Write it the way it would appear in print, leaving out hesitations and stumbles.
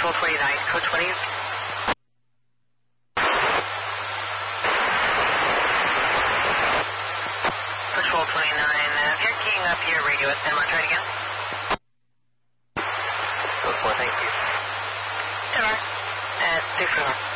Patrol 29, code 20. Patrol 29, if you're keying up your radio at San Martin, try it again. Code 4, thank you. At 6